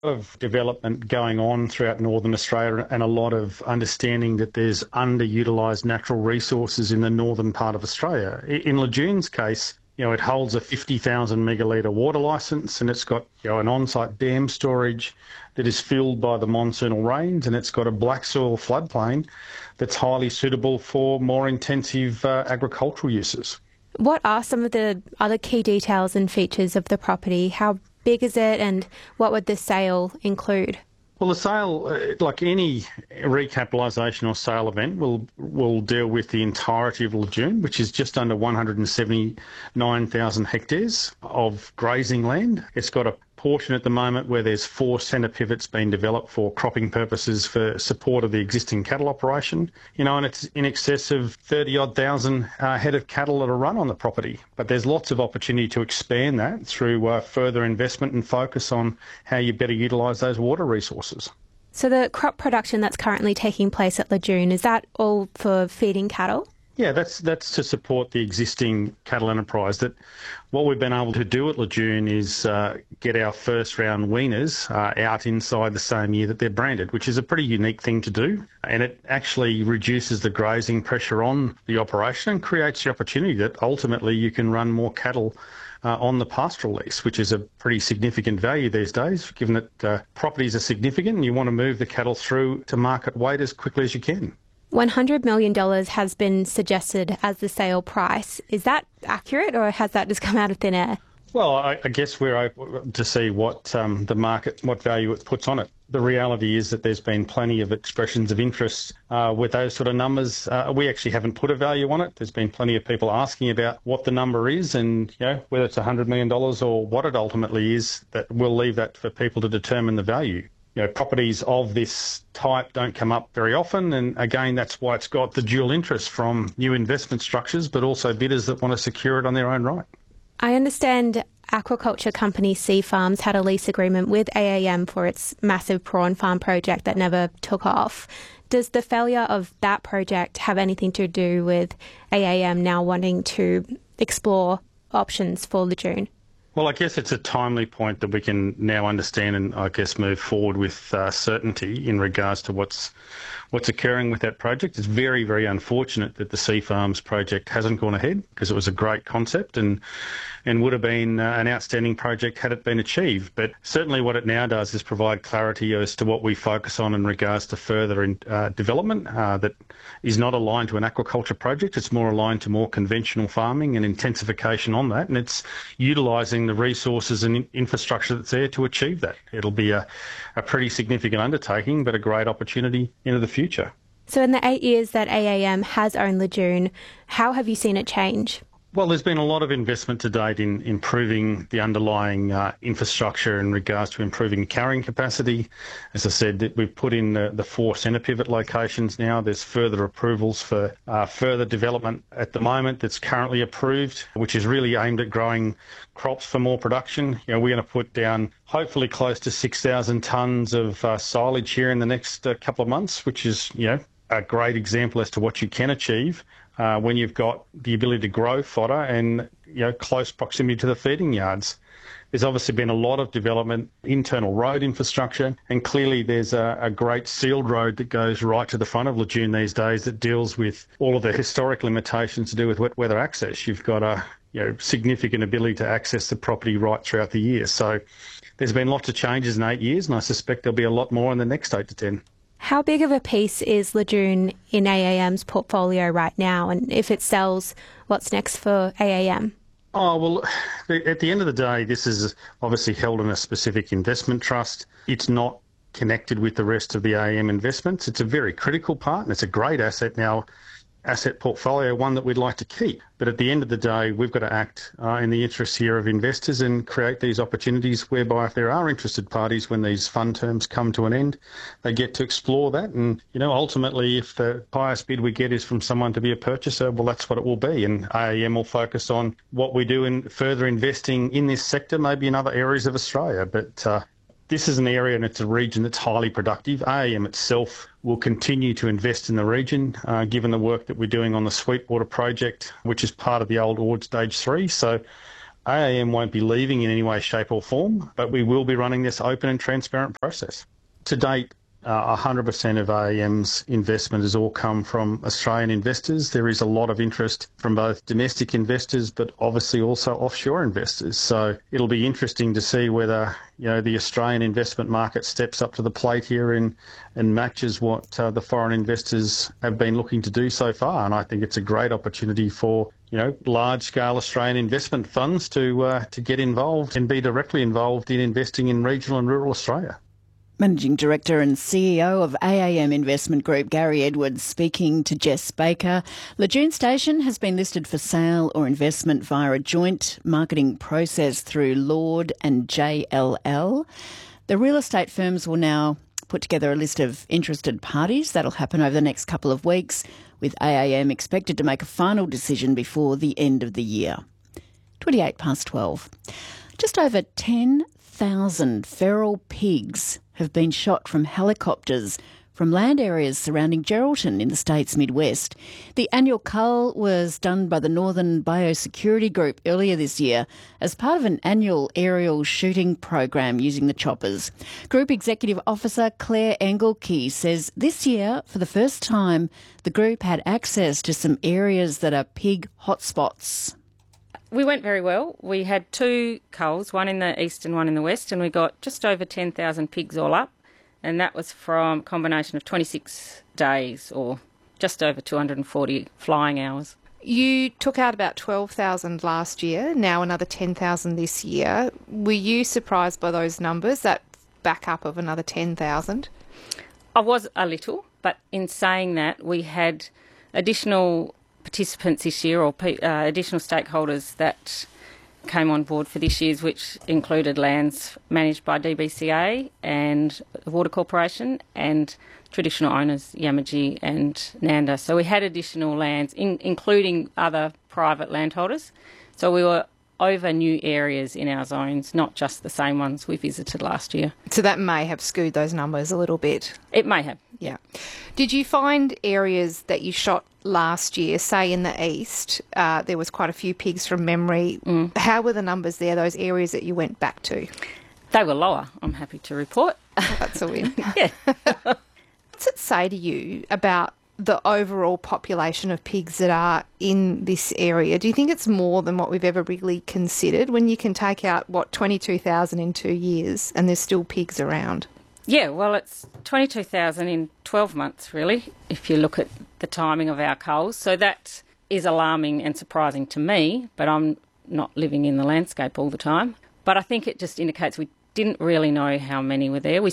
of development going on throughout Northern Australia and a lot of understanding that there's underutilised natural resources in the northern part of Australia. In Lajune's case, it holds a 50,000 megalitre water licence, and it's got an on-site dam storage that is filled by the monsoonal rains, and it's got a black soil floodplain that's highly suitable for more intensive agricultural uses. What are some of the other key details and features of the property? How big is it, and what would the sale include? Well, the sale, like any recapitalisation or sale event, will deal with the entirety of Lajune, which is just under 179,000 hectares of grazing land. It's got a portion at the moment where there's 4 centre pivots being developed for cropping purposes for support of the existing cattle operation, and it's in excess of 30-odd thousand head of cattle that are run on the property. But there's lots of opportunity to expand that through further investment and focus on how you better utilise those water resources. So the crop production that's currently taking place at Lajune, is that all for feeding cattle? Yeah, that's to support the existing cattle enterprise. That what we've been able to do at Lajune is get our first round weaners out inside the same year that they're branded, which is a pretty unique thing to do. And it actually reduces the grazing pressure on the operation and creates the opportunity that ultimately you can run more cattle on the pastoral lease, which is a pretty significant value these days, given that properties are significant and you want to move the cattle through to market weight as quickly as you can. $100 million has been suggested as the sale price. Is that accurate, or has that just come out of thin air? Well, I guess we're open to see what the market, what value it puts on it. The reality is that there's been plenty of expressions of interest with those sort of numbers. We actually haven't put a value on it. There's been plenty of people asking about what the number is and whether it's $100 million or what it ultimately is. That we'll leave that for people to determine the value. Properties of this type don't come up very often, and again, that's why it's got the dual interest from new investment structures, but also bidders that want to secure it on their own right. I understand aquaculture company Sea Farms had a lease agreement with AAM for its massive prawn farm project that never took off. Does the failure of that project have anything to do with AAM now wanting to explore options for Lajune? Well, I guess it's a timely point that we can now understand and I guess move forward with certainty in regards to what's occurring with that project. It's very, very unfortunate that the Sea Farms project hasn't gone ahead, because it was a great concept and would have been an outstanding project had it been achieved. But certainly what it now does is provide clarity as to what we focus on in regards to further development that is not aligned to an aquaculture project. It's more aligned to more conventional farming and intensification on that, and it's utilising the resources and infrastructure that's there to achieve that. It'll be a pretty significant undertaking, but a great opportunity into the future. So in the 8 years that AAM has owned Lajune, how have you seen it change? Well, there's been a lot of investment to date in improving the underlying infrastructure in regards to improving carrying capacity. As I said, we've put in the 4 centre pivot locations now. There's further approvals for further development at the moment that's currently approved, which is really aimed at growing crops for more production. We're going to put down hopefully close to 6,000 tonnes of silage here in the next couple of months, which is, a great example as to what you can achieve when you've got the ability to grow fodder and close proximity to the feeding yards. There's obviously been a lot of development, internal road infrastructure, and clearly there's a great sealed road that goes right to the front of Lajune these days that deals with all of the historic limitations to do with wet weather access. You've got a significant ability to access the property right throughout the year. So there's been lots of changes in 8 years, and I suspect there'll be a lot more in the next 8 to 10. How big of a piece is Lajune in AAM's portfolio right now? And if it sells, what's next for AAM? Oh, well, at the end of the day, this is obviously held in a specific investment trust. It's not connected with the rest of the AAM investments. It's a very critical part, and it's a great asset now, asset portfolio, one that we'd like to keep. But at the end of the day, we've got to act in the interests here of investors and create these opportunities whereby if there are interested parties, when these fund terms come to an end, they get to explore that. And, ultimately, if the highest bid we get is from someone to be a purchaser, well, that's what it will be. And AAM will focus on what we do in further investing in this sector, maybe in other areas of Australia. But this is an area and it's a region that's highly productive. AAM itself will continue to invest in the region, given the work that we're doing on the Sweetwater project, which is part of the old Ord Stage 3. So AAM won't be leaving in any way, shape or form, but we will be running this open and transparent process. To date, 100% of AAM's investment has all come from Australian investors. There is a lot of interest from both domestic investors, but obviously also offshore investors. So it'll be interesting to see whether the Australian investment market steps up to the plate here and matches what the foreign investors have been looking to do so far. And I think it's a great opportunity for large-scale Australian investment funds to get involved and be directly involved in investing in regional and rural Australia. Managing Director and CEO of AAM Investment Group, Gary Edwards, speaking to Jess Baker. Lejeune Station has been listed for sale or investment via a joint marketing process through Lord and JLL. The real estate firms will now put together a list of interested parties. That'll happen over the next couple of weeks, with AAM expected to make a final decision before the end of the year. 12:28. Just over 10,000 feral pigs have been shot from helicopters from land areas surrounding Geraldton in the state's Midwest. The annual cull was done by the Northern Biosecurity Group earlier this year as part of an annual aerial shooting program using the choppers. Group Executive Officer Claire Engelke says this year, for the first time, the group had access to some areas that are pig hotspots. We went very well. We had 2 culls, one in the east and one in the west, and we got just over 10,000 pigs all up, and that was from a combination of 26 days or just over 240 flying hours. You took out about 12,000 last year, now another 10,000 this year. Were you surprised by those numbers, that backup of another 10,000? I was a little, but in saying that, we had additional participants this year, or additional stakeholders that came on board for this year's, which included lands managed by DBCA and the Water Corporation and traditional owners Yamaji and Nanda. So we had additional lands, including other private landholders. So we were over new areas in our zones, not just the same ones we visited last year. So that may have skewed those numbers a little bit. It may have. Yeah. Did you find areas that you shot last year, say in the east, there was quite a few pigs from memory. How were the numbers there, those areas that you went back to? They were lower, I'm happy to report. Oh, that's a win. Yeah. What's it say to you about the overall population of pigs that are in this area? Do you think it's more than what we've ever really considered when you can take out, 22,000 in 2 years and there's still pigs around? Yeah, well, it's 22,000 in 12 months, really, if you look at the timing of our culls. So that is alarming and surprising to me, but I'm not living in the landscape all the time. But I think it just indicates we didn't really know how many were there. We